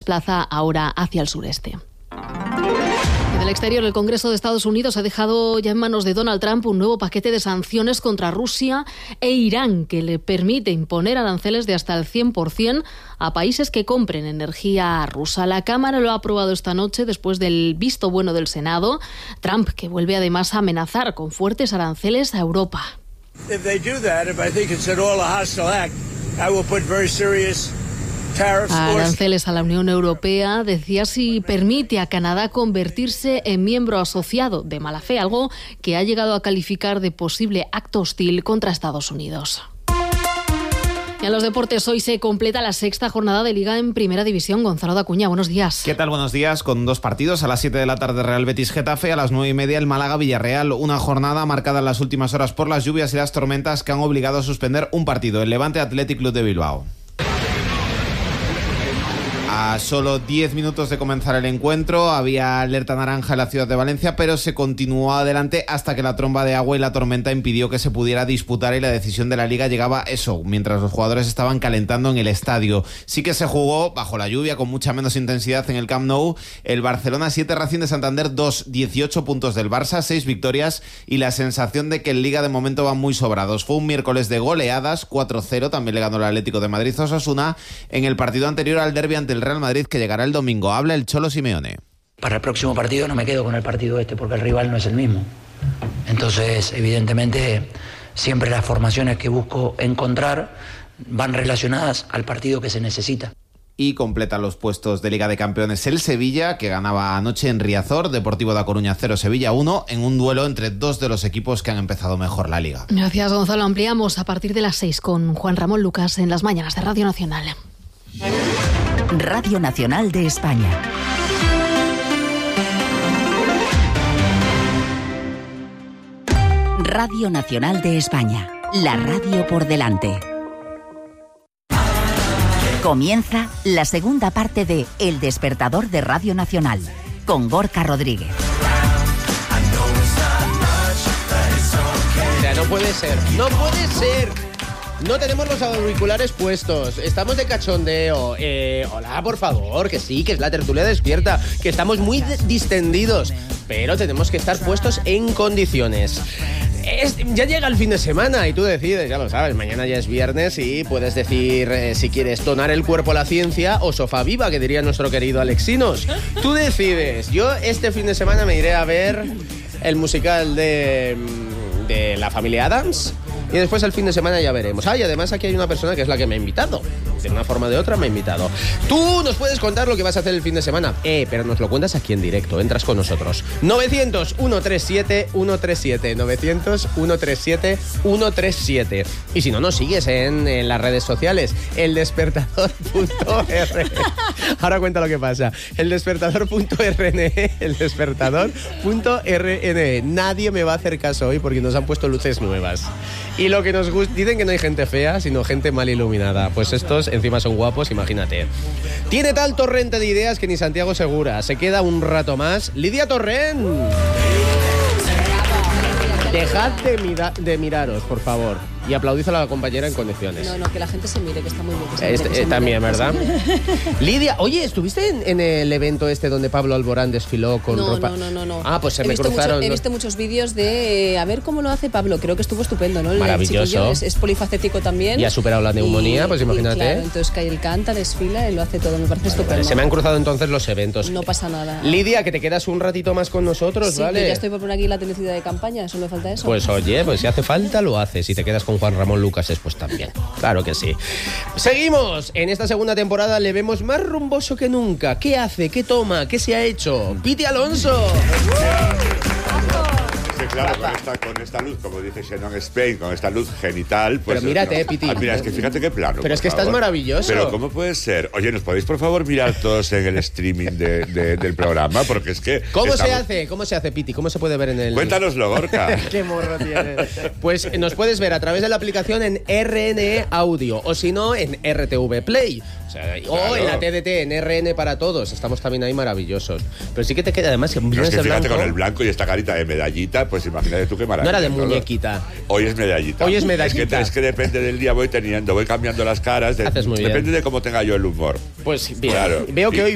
desplaza ahora hacia el sureste. En el exterior, el Congreso de Estados Unidos ha dejado ya en manos de Donald Trump un nuevo paquete de sanciones contra Rusia e Irán que le permite imponer aranceles de hasta el 100% a países que compren energía rusa. La Cámara lo ha aprobado esta noche después del visto bueno del Senado. Trump, que vuelve además a amenazar con fuertes aranceles a Europa. Aranceles a la Unión Europea, decía, si permite a Canadá convertirse en miembro asociado de mala fe, algo que ha llegado a calificar de posible acto hostil contra Estados Unidos. Y en los deportes, hoy se completa la 6ª jornada de Liga en Primera División. Gonzalo Dacuña, buenos días. ¿Qué tal? Buenos días. Con 2 partidos, a las 7 de la tarde Real Betis-Getafe, a las 9:30 el Málaga-Villarreal. Una jornada marcada en las últimas horas por las lluvias y las tormentas que han obligado a suspender un partido, el Levante Athletic Club de Bilbao. A solo 10 minutos de comenzar el encuentro había alerta naranja en la ciudad de Valencia, pero se continuó adelante hasta que la tromba de agua y la tormenta impidió que se pudiera disputar, y la decisión de la Liga llegaba mientras los jugadores estaban calentando en el estadio. Sí que se jugó bajo la lluvia, con mucha menos intensidad en el Camp Nou. El Barcelona 7, Racing de Santander 2, 18 puntos del Barça, 6 victorias y la sensación de que en Liga de momento van muy sobrados. Fue un miércoles de goleadas, 4-0, también le ganó el Atlético de Madrid a Osasuna en el partido anterior al derbi ante el Real Madrid, que llegará el domingo. Habla el Cholo Simeone. Para el próximo partido no me quedo con el partido porque el rival no es el mismo. Entonces, evidentemente, siempre las formaciones que busco encontrar van relacionadas al partido que se necesita. Y completa los puestos de Liga de Campeones el Sevilla, que ganaba anoche en Riazor, Deportivo da Coruña 0, Sevilla 1, en un duelo entre dos de los equipos que han empezado mejor la Liga. Gracias, Gonzalo. Ampliamos a partir de las 6 con Juan Ramón Lucas en las mañanas de Radio Nacional. Radio Nacional de España. Radio Nacional de España, la radio por delante. Comienza la segunda parte de El Despertador de Radio Nacional, con Gorka Rodríguez. O sea, no puede ser. No tenemos los auriculares puestos, estamos de cachondeo. Hola, por favor, que sí, que es la tertulia despierta, que estamos muy distendidos, pero tenemos que estar puestos en condiciones. Ya llega el fin de semana y tú decides, ya lo sabes, mañana ya es viernes y puedes decir si quieres donar el cuerpo a la ciencia o sofá viva, que diría nuestro querido Alexinos. Tú decides. Yo este fin de semana me iré a ver el musical de la familia Addams. Y después el fin de semana ya veremos. Y además aquí hay una persona que es la que me ha invitado. De una forma o de otra me ha invitado. Tú nos puedes contar lo que vas a hacer el fin de semana. Pero nos lo cuentas aquí en directo. Entras con nosotros. 900-137-137. 900-137-137. Y si no, nos sigues en las redes sociales. Eldespertador.rn. Ahora cuenta lo que pasa. Eldespertador.rn. Eldespertador.rn. Nadie me va a hacer caso hoy porque nos han puesto luces nuevas. Y lo que nos gusta, dicen que no hay gente fea, sino gente mal iluminada. Pues estos encima son guapos, imagínate. Tiene tal torrente de ideas que ni Santiago Segura. Se queda un rato más. Lidia Torrent. Dejad de miraros, por favor. Y aplaudid a la compañera en condiciones. No, que la gente se mire, que está muy bien. También, ¿verdad? Lidia, oye, ¿estuviste en el evento donde Pablo Alborán desfiló con ropa? No. Ah, pues se me cruzaron. He visto muchos vídeos de a ver cómo lo hace Pablo. Creo que estuvo estupendo, ¿no? Maravilloso. Es polifacético también. Y ha superado la neumonía, pues imagínate. Claro, entonces que él canta, desfila, él lo hace todo. Me parece estupendo. Vale, se me han cruzado entonces los eventos. No pasa nada. Lidia, que te quedas un ratito más con nosotros, sí, ¿vale? Ya estoy por poner aquí la tendencia de campaña, solo me falta eso. Pues oye, si hace falta lo haces. Si te quedas con Juan Ramón Lucas pues también. Claro que sí. Seguimos. En esta segunda temporada le vemos más rumboso que nunca. ¿Qué hace? ¿Qué toma? ¿Qué se ha hecho? Piti Alonso. Claro, con esta luz, como dice Shannon Spain, con esta luz genital, pues... Pero mírate, Piti. Mira, es que fíjate qué plano. Pero es que estás maravilloso. Pero ¿cómo puede ser? Oye, ¿nos podéis, por favor, mirar todos en el streaming del programa? Porque es que... ¿Cómo se hace, Piti? ¿Cómo se puede ver en el...? Cuéntanoslo, Gorka. Qué morro tienes. Pues nos puedes ver a través de la aplicación en RNE Audio, o si no, en RTV Play. O en la TDT, en RN para todos. Estamos también ahí maravillosos. Pero sí que te queda además... Pero es que fíjate, con el blanco y esta carita de medallita, pues imagínate tú qué maravilla. No era de muñequita. Hoy es medallita. Es que depende del día, voy cambiando las caras. Haces muy bien. Depende de cómo tenga yo el humor. Pues bien. Claro. Veo que hoy